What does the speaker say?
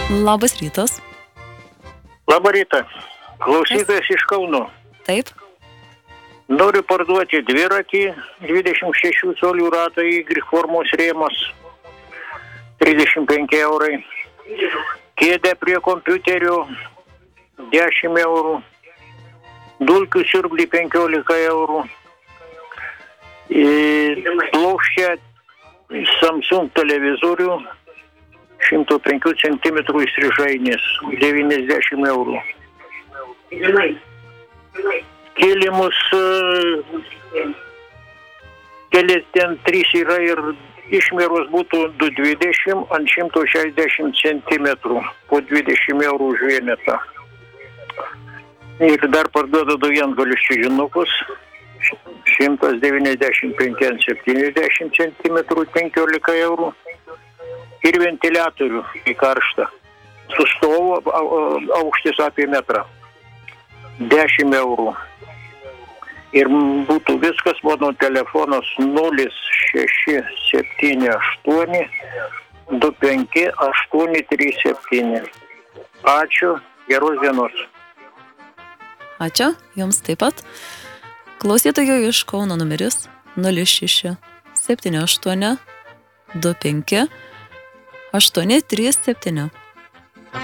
Labas rytas. Labą rytą. Klausytojas iš Kauno. Taip. Noriu parduoti dviratį 26 colių ratą Y formos rėmas 35 eurai. Kėdę prie kompiuterio 10 eurų. Dulkių siurblį 15 eurų. Plokščią Samsung televizorių 105 cm įstrižainės 90 eurų. Kilimus keli ten 3 yra ir išmėros būtų 220 ant 160 cm po 20 eurų už vienetą. Ir dar parduoda du viengalius čiužinukus 195 ant 70 cm 15 eurų. Ir ventiliatorių į karštą. Su stovu aukštis apie metrą. 10 eurų. Ir būtų viskas, mano telefonas 0678 25 837. Ačiū, geros dienos. Ačiū, jums taip pat. Klausytojų iš Kauno numeris 06 78 25 837.